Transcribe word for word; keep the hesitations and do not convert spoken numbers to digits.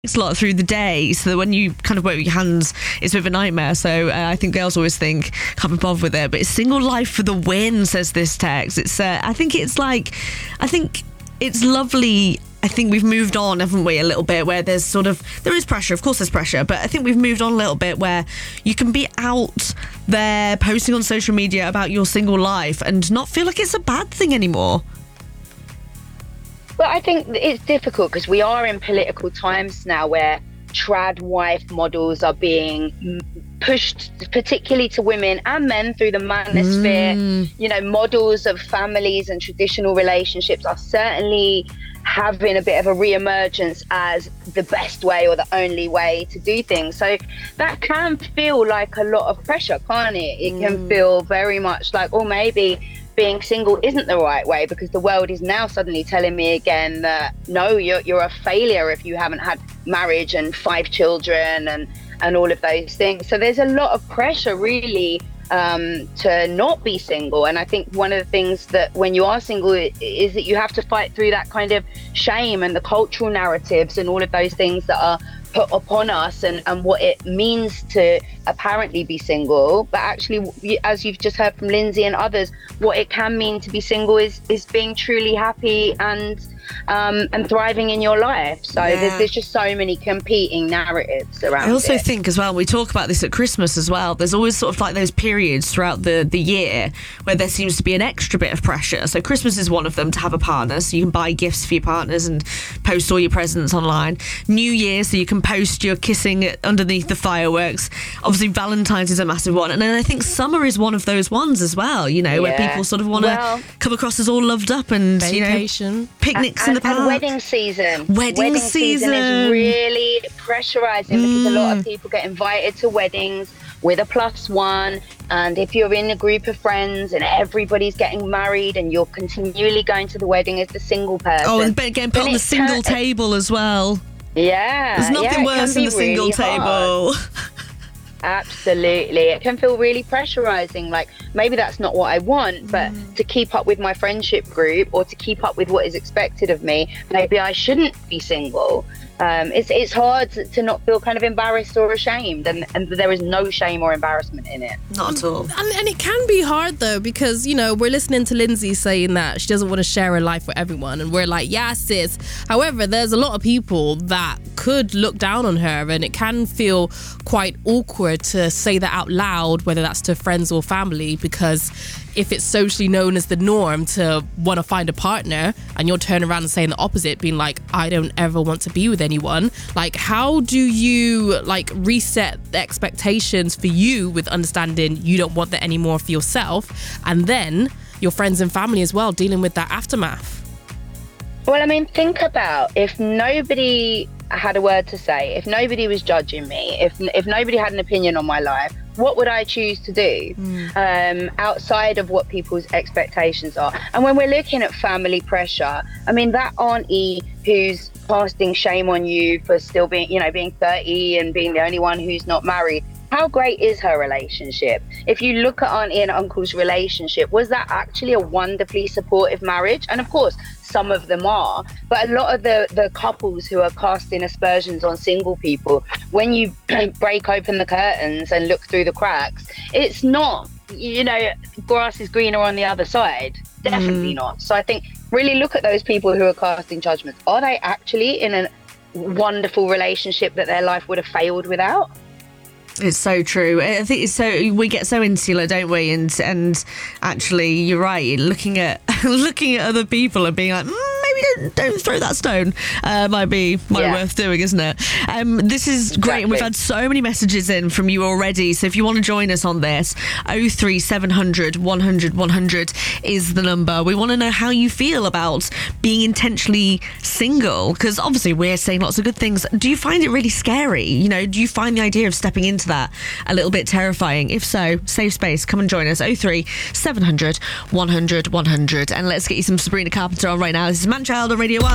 a lot through the day, so that when you kind of work with your hands, it's a bit of a nightmare. So uh, I think girls always think, can't be bothered with it. But it's single life for the win, says this text. It's uh, I think it's like, I think it's lovely. I think we've moved on, haven't we, a little bit, where there's sort of, there is pressure, of course there's pressure, but I think we've moved on a little bit where you can be out there posting on social media about your single life and not feel like it's a bad thing anymore. Well, I think it's difficult because we are in political times now where trad wife models are being pushed, particularly to women and men, through the manosphere. Mm. You know, models of families and traditional relationships are certainly having a bit of a re-emergence as the best way or the only way to do things. So that can feel like a lot of pressure, can't it? It mm. can feel very much like, oh, maybe being single isn't the right way, because the world is now suddenly telling me again that no, you're you're a failure if you haven't had marriage and five children and and all of those things. So there's a lot of pressure really um to not be single. And I think one of the things that when you are single is that you have to fight through that kind of shame and the cultural narratives and all of those things that are put upon us, and, and what it means to apparently be single, but actually, as you've just heard from Lindsay and others, what it can mean to be single is is being truly happy and um and thriving in your life. So yeah. there's, there's just so many competing narratives around I also it. think as well, we talk about this at Christmas as well, there's always sort of like those periods throughout the the year where there seems to be an extra bit of pressure. So Christmas is one of them, to have a partner, so you can buy gifts for your partners and post all your presents online. New Year, so you can post your kissing underneath the fireworks. Obviously Valentine's is a massive one, and then I think summer is one of those ones as well, you know, yeah. where people sort of want to well, come across as all loved up and vacation, you know, picnics and, in the park. And wedding season. Wedding, wedding season. season is really pressurizing mm. because a lot of people get invited to weddings with a plus one, and if you're in a group of friends and everybody's getting married and you're continually going to the wedding as the single person. Oh, and getting put on the single ter- table as well. Yeah. There's nothing yeah, worse than the single really table. Absolutely. It can feel really pressurizing, like maybe that's not what I want, but mm. to keep up with my friendship group or to keep up with what is expected of me, maybe I shouldn't be single. Um, it's it's hard to, to not feel kind of embarrassed or ashamed, and, and there is no shame or embarrassment in it. Not at all. And, and it can be hard though, because, you know, we're listening to Lindsay saying that she doesn't want to share her life with everyone, and we're like, yeah, sis. However, there's a lot of people that could look down on her, and it can feel quite awkward to say that out loud, whether that's to friends or family, because if it's socially known as the norm to want to find a partner, and you're turning around and saying the opposite, being like, I don't ever want to be with anyone, like, how do you like reset the expectations for you with understanding you don't want that anymore for yourself, and then your friends and family as well dealing with that aftermath? Well, I mean, think about if nobody had a word to say, if nobody was judging me, if if nobody had an opinion on my life, what would I choose to do mm. um, outside of what people's expectations are? And when we're looking at family pressure, I mean, that auntie who's casting shame on you for still being, you know, being thirty and being the only one who's not married, how great is her relationship? If you look at auntie and uncle's relationship, was that actually a wonderfully supportive marriage? And of course, some of them are, but a lot of the, the couples who are casting aspersions on single people, when you break open the curtains and look through the cracks, it's not, you know, grass is greener on the other side. Definitely mm. not. So I think really look at those people who are casting judgments. Are they actually in a wonderful relationship that their life would have failed without? It's so true. I think it's so, we get so insular, don't we? And and actually, you're right. Looking at looking at other people and being like, mm, maybe don't, don't throw that stone. Uh, might be might yeah. be worth doing, isn't it? Um, this is exactly. great, and we've had so many messages in from you already. So if you want to join us on this, oh three seven hundred one hundred one hundred is the number. We want to know how you feel about being intentionally single, because obviously we're saying lots of good things. Do you find it really scary? You know, do you find the idea of stepping into that a little bit terrifying? If so, safe space, come and join us. oh three seven hundred one hundred one hundred, and let's get you some Sabrina Carpenter on right now. This is Manchild on Radio one.